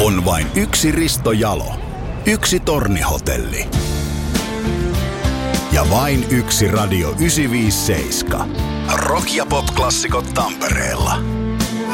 On vain yksi Risto Jalo, yksi Tornihotelli ja vain yksi Radio 957. Rock- ja pop-klassikot Tampereella.